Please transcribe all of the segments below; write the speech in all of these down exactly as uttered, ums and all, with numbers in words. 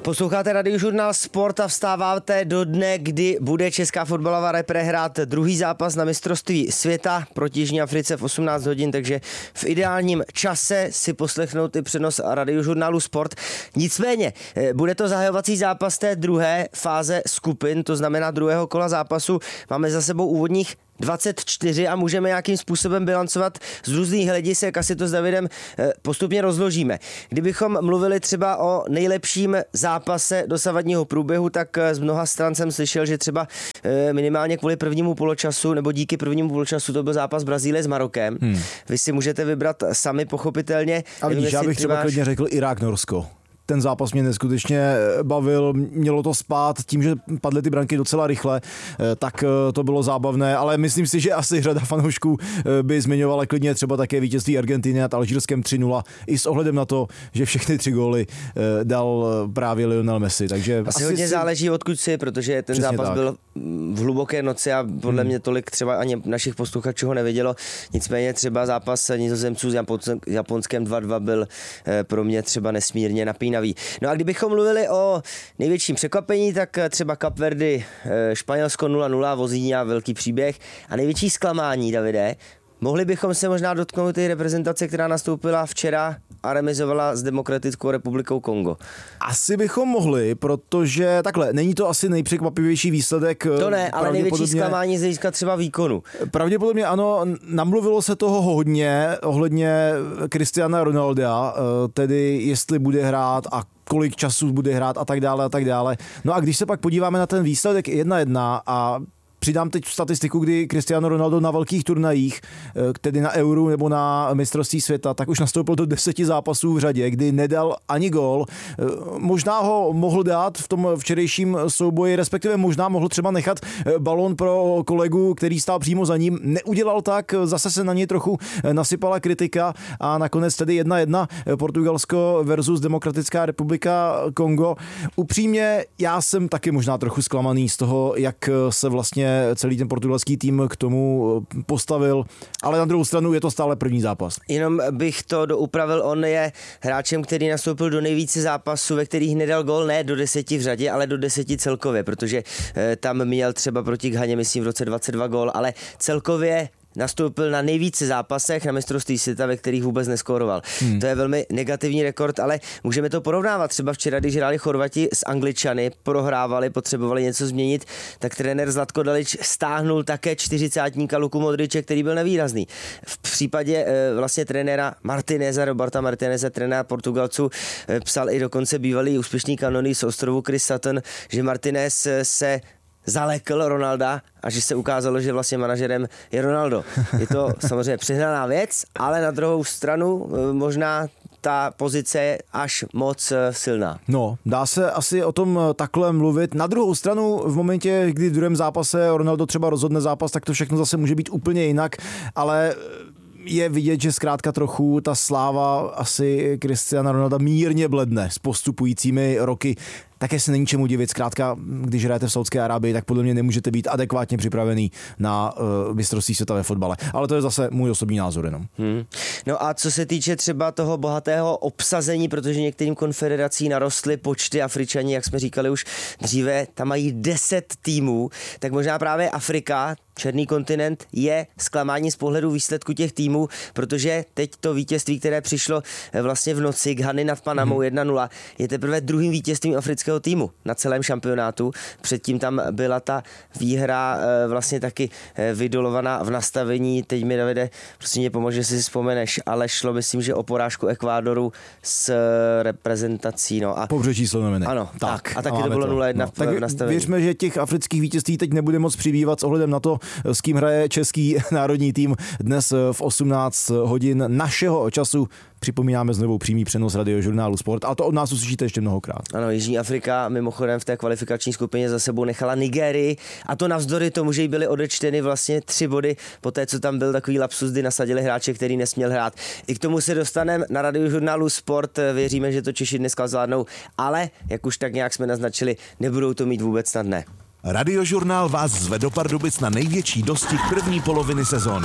Posloucháte Radiožurnál Sport a vstáváte do dne, kdy bude česká fotbalová repre hrát druhý zápas na mistrovství světa proti Jižní Africe v osmnáct hodin, takže v ideálním čase si poslechnout i přenos Radiožurnálu Sport. Nicméně, bude to zahajovací zápas té druhé fáze skupin, to znamená druhého kola zápasu. Máme za sebou úvodních dvacet čtyři a můžeme nějakým způsobem bilancovat z různých hledisek, asi to s Davidem postupně rozložíme. Kdybychom mluvili třeba o nejlepším zápase dosavadního průběhu, tak z mnoha stran jsem slyšel, že třeba minimálně kvůli prvnímu poločasu nebo díky prvnímu poločasu to byl zápas Brazílie s Marokem. Hmm. Vy si můžete vybrat sami pochopitelně. A vidíš, já bych třeba klidně řekl Irák-Norsko. Ten zápas mě neskutečně bavil, mělo to spát tím, že padly ty branky docela rychle, tak to bylo zábavné, ale myslím si, že asi řada fanoušků by zmiňovala klidně třeba také vítězství Argentiny nad Alžírskem tři nula i s ohledem na to, že všechny tři góly dal právě Lionel Messi. Takže asi, asi hodně si... záleží odkud si, protože ten Přesně zápas tak. byl v hluboké noci a podle hmm. mě tolik třeba ani našich posluchačů ho nevidělo. Nicméně třeba zápas Nizozemců s Japonskem dva dva byl pro mě třeba nesmírně napínavý. No a kdybychom mluvili o největším překvapení, tak třeba Kapverdy, Španělsko nula nula, Vozíňa, velký příběh a největší zklamání, Davide. Mohli bychom se možná dotknout i reprezentace, která nastoupila včera a remizovala s Demokratickou republikou Kongo. Asi bychom mohli, protože takhle, není to asi nejpřekvapivější výsledek. To ne, ale největší zklamání z hlediska třeba výkonu. Pravděpodobně ano, namluvilo se toho hodně ohledně Cristiana Ronalda, tedy jestli bude hrát a kolik času bude hrát a tak dále a tak dále. No a když se pak podíváme na ten výsledek jedna jedna a přidám teď statistiku, kdy Cristiano Ronaldo na velkých turnajích, tedy na Euru nebo na mistrovství světa, tak už nastoupil do deseti zápasů v řadě, kdy nedal ani gól. Možná ho mohl dát v tom včerejším souboji, respektive možná mohl třeba nechat balón pro kolegu, který stál přímo za ním. Neudělal tak, zase se na něj trochu nasypala kritika a nakonec tedy jedna jedna Portugalsko versus Demokratická republika Kongo. Upřímně, já jsem taky možná trochu zklamaný z toho, jak se vlastně celý ten portugalský tým k tomu postavil, ale na druhou stranu je to stále první zápas. Jenom bych to doupravil, on je hráčem, který nastoupil do nejvíce zápasů, ve kterých nedal gól, ne do deseti v řadě, ale do deseti celkově, protože eh, tam měl třeba proti Ghaně, myslím, v roce dvacet dva gól, ale celkově nastoupil na nejvíce zápasech na mistrovství světa, ve kterých vůbec neskóroval. Hmm. To je velmi negativní rekord, ale můžeme to porovnávat. Třeba včera, když hráli Chorvati s Angličany, prohrávali, potřebovali něco změnit, tak trenér Zlatko Dalič stáhnul také čtyřicátníka Luku Modriče, který byl nevýrazný. V případě e, vlastně trenéra Martineze, Roberta Martineze, trenéra Portugalců, e, psal i dokonce bývalý úspěšný kanonýr z ostrovu Chris Sutton, že Martinez se zalekl Ronalda a že se ukázalo, že vlastně manažerem je Ronaldo. Je to samozřejmě přehnaná věc, ale na druhou stranu možná ta pozice je až moc silná. No, dá se asi o tom takhle mluvit. Na druhou stranu, v momentě, kdy v druhém zápase Ronaldo třeba rozhodne zápas, tak to všechno zase může být úplně jinak, ale je vidět, že zkrátka trochu ta sláva asi Cristiana Ronalda mírně bledne s postupujícími roky. Také se není čemu divit. Zkrátka, když hrajete v Saudské Arábii, tak podle mě nemůžete být adekvátně připravený na uh, mistrovství světa ve fotbale. Ale to je zase můj osobní názor jenom. Hmm. No a co se týče třeba toho bohatého obsazení, protože některým konfederací narostly počty Afričani, jak jsme říkali už dříve, tam mají deset týmů, tak možná právě Afrika, černý kontinent, je zklamání z pohledu výsledku těch týmů, protože teď to vítězství, které přišlo vlastně v noci Ghany nad Panamou hmm. jedna nula, je teprve druhým vítězstvím afrického týmu na celém šampionátu. Předtím tam byla ta výhra vlastně taky vydolovaná v nastavení. Teď mi, Davide, prostě mě pomože, že si vzpomeneš, ale šlo, myslím, že o porážku Ekvádoru s reprezentací. No a pobřeží Slonoviny. Ano, tak. tak. A taky to bylo nula jedna no, v nastavení. Věřme, že těch afrických vítězství teď nebude moc přibývat s ohledem na to, s kým hraje český národní tým dnes v osmnáct hodin našeho času. Připomínáme znovu přímý přenos Radiožurnálu Sport a to od nás uslyšíte ještě mnohokrát. Ano, Jižní Afrika mimochodem v té kvalifikační skupině za sebou nechala Nigérii a to navzdory tomu, že jí byly odečteny vlastně tři body po té, co tam byl takový lapsus, kdy nasadili hráče, který nesměl hrát. I k tomu se dostaneme na Radiožurnálu Sport, věříme, že to Češi dneska zvládnou, ale jak už tak nějak jsme naznačili, nebudou to mít vůbec snadné. Radiožurnál vás zve do Pardubic na největší dostih první poloviny sezóny.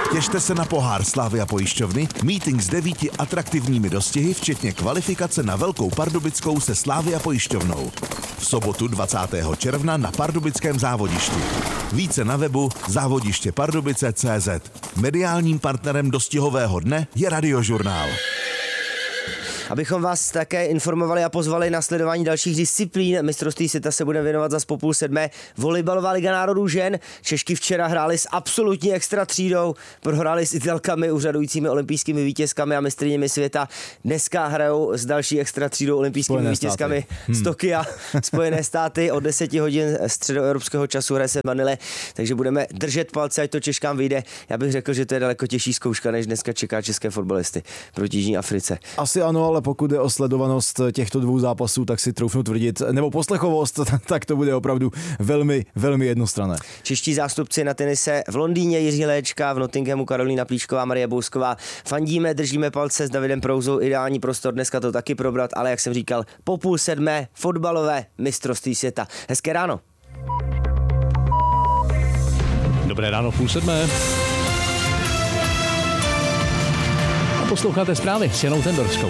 Těšte se na pohár Slavia pojišťovny, meeting s devíti atraktivními dostihy, včetně kvalifikace na Velkou Pardubickou se Slavia pojišťovnou. V sobotu dvacátého června na pardubickém závodišti. Více na webu závodiště pardubice tečka cé zet. Mediálním partnerem dostihového dne je Radiožurnál. Abychom vás také informovali a pozvali na sledování dalších disciplín, mistrovství světa se budeme věnovat za po půl sedmé. Volejbalová liga národů žen. Češky včera hráli s absolutní extra třídou, prohráli s Italkami, úřadujícími olympijskými vítězkami a mistryněmi světa. Dneska hrajou s další extra třídou olympijskými Spojené vítězkami hmm. z Tokia, Spojené státy. Od deseti hodin středoevropského času hraje se v Manile, takže budeme držet palce, ať to Češkám vyjde. Já bych řekl, že to je daleko těžší zkouška, než dneska čeká české fotbalisty proti Jižní Africe. Asi ano, ale pokud je o sledovanost těchto dvou zápasů, tak si troufnu tvrdit, nebo poslechovost, tak to bude opravdu velmi, velmi jednostranné. Čeští zástupci na tenise v Londýně, Jiří Léčka, v Nottinghamu Karolína Plíšková, Marie Bousková. Fandíme, držíme palce s Davidem Prouzou, ideální prostor dneska to taky probrat, ale jak jsem říkal, po půl sedmé fotbalové mistrovství světa. Hezké ráno. Dobré ráno, půl sedmé. Posloucháte zprávy s Janou Tendorskou.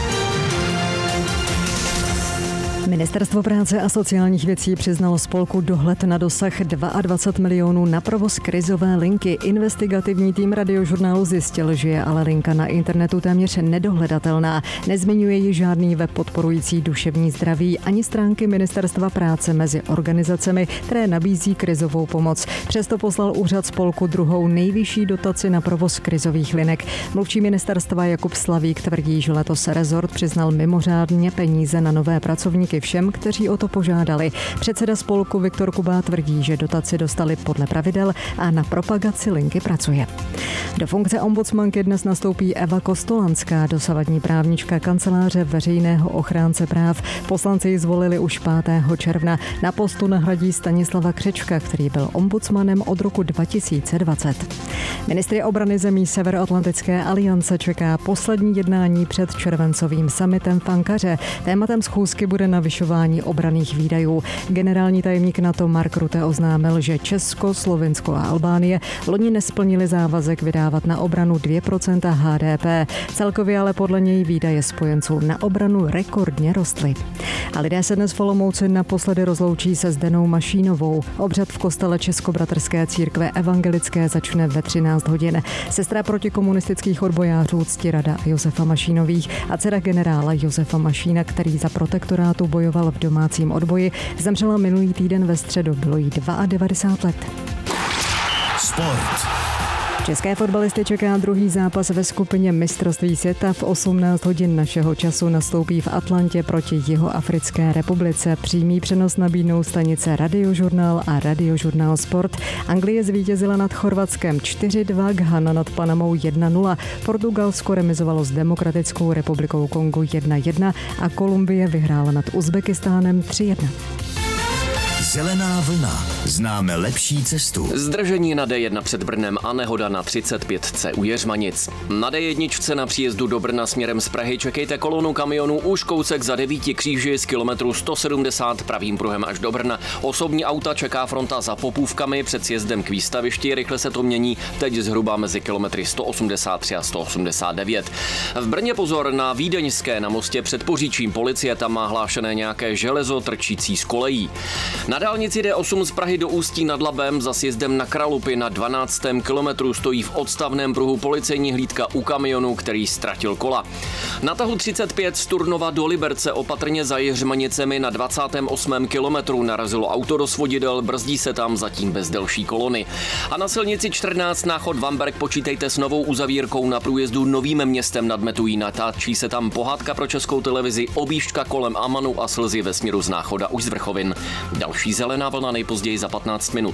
Ministerstvo práce a sociálních věcí přiznalo spolku dohled na dosah dvacet dva milionů na provoz krizové linky. Investigativní tým Radiožurnálu zjistil, že je ale linka na internetu téměř nedohledatelná. Nezmiňuje ji žádný web podporující duševní zdraví ani stránky Ministerstva práce mezi organizacemi, které nabízí krizovou pomoc. Přesto poslal úřad spolku druhou nejvyšší dotaci na provoz krizových linek. Mluvčí ministerstva Jakub Slavík tvrdí, že letos rezort přiznal mimořádně peníze na nové pracovníky všem, kteří o to požádali. Předseda spolku Viktor Kubá tvrdí, že dotaci dostali podle pravidel a na propagaci linky pracuje. Do funkce ombudsmanky dnes nastoupí Eva Kostolanská, dosavadní právnička kanceláře veřejného ochránce práv. Poslanci ji zvolili už pátého června. Na postu nahradí Stanislava Křečka, který byl ombudsmanem od roku dva tisíce dvacet. Ministry obrany zemí Severoatlantické aliance čeká poslední jednání před červencovým summitem v Ankaře. Tématem schůzky bude navyšování obranných výdajů. Generální tajemník NATO Mark Rutte oznámil, že Česko, Slovinsko a Albánie loni nesplnili závazek vydávat na obranu dvě procenta há dé pé. Celkově ale podle něj výdaje spojenců na obranu rekordně rostly. A lidé se dnes v Olomouci naposledy rozloučí se Zdenou Mašínovou. Obřad v kostele Českobratrské církve evangelické začne ve třináct hodin. Sestra protikomunistických odbojářů Ctirada Josefa Mašínových a dcera generála Josefa Mašína, který za protektorátu bojoval v domácím odboji, zemřela minulý týden ve středu, bylo jí devadesát dva let. Sport. České fotbalisty čeká druhý zápas ve skupině mistrovství světa. V osmnáct hodin našeho času nastoupí v Atlantě proti Jihoafrické republice. Přímý přenos nabídnou stanice Radiožurnál a Radiožurnál Sport. Anglie zvítězila nad Chorvatskem čtyři dva, Ghana nad Panamou jedna nula, Portugalsko remizovalo s Demokratickou republikou Kongo jedna jedna a Kolumbie vyhrála nad Uzbekistánem tři jedna. Zelená vlna. Známe lepší cestu. Zdržení na dé jedna před Brnem a nehoda na třicet pět cé u Jeřmanic. Na dé jedna na příjezdu do Brna směrem z Prahy čekejte kolonu kamionů už kousek za devíti kříži z kilometru sto sedmdesát pravým pruhem až do Brna. Osobní auta čeká fronta za Popůvkami před sjezdem k výstavišti. Rychle se to mění, teď zhruba mezi kilometry sto osmdesát tři a sto osmdesát devět. V Brně pozor na Vídeňské, na mostě před Poříčím. Policie tam má hlášené nějaké železo trčící z kolejí. Na dálnici dé osm z Prahy do Ústí nad Labem za sjezdem na Kralupy na dvanáctém kilometru stojí v odstavném pruhu policejní hlídka u kamionu, který ztratil kola. Na tahu třicet pět z Turnova do Liberce opatrně za Jeřmanicemi na dvacátém osmém kilometru narazilo auto do svodidel, brzdí se tam zatím bez delší kolony. A na silnici čtrnáct náchod Vamberk počítejte s novou uzavírkou na průjezdu Novým Městem nad Metují. Natáčí se tam pohádka pro Českou televizi, objížďka kolem Amanu a slzy ve směru z Náchoda už z Vrchovin. Další zelená vlna nejpozději za patnáct minut.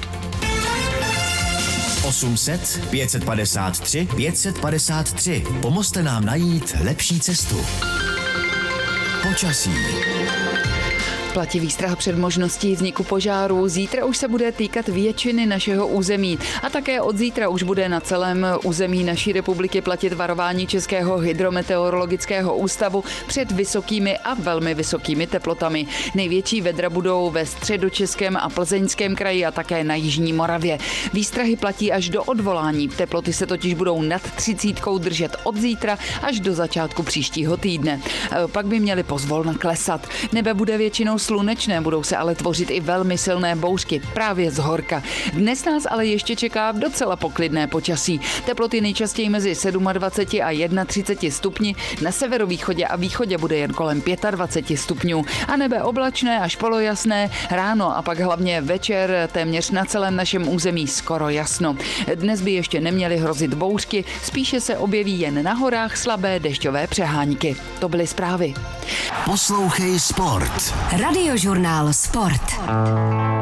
osm set, pět set padesát tři, pět set padesát tři. Pomozte nám najít lepší cestu. Počasí. Platí výstraha před možností vzniku požáru. Zítra už se bude týkat většiny našeho území a také od zítra už bude na celém území naší republiky platit varování Českého hydrometeorologického ústavu před vysokými a velmi vysokými teplotami. Největší vedra budou ve středočeském a plzeňském kraji a také na jižní Moravě. Výstrahy platí až do odvolání. Teploty se totiž budou nad třicítkou držet od zítra až do začátku příštího týdne. Pak by měly pozvolna klesat. Nebe bude většinou slunečné, budou se ale tvořit i velmi silné bouřky právě z horka. Dnes nás ale ještě čeká docela poklidné počasí. Teploty nejčastěji mezi dvacet sedm a třicet jedna stupni, na severovýchodě a východě bude jen kolem dvacet pět stupňů a nebe oblačné až polojasné, ráno a pak hlavně večer téměř na celém našem území skoro jasno. Dnes by ještě neměly hrozit bouřky, spíše se objeví jen na horách slabé dešťové přehánky. To byly zprávy. Poslouchej Sport. Radiožurnál Sport.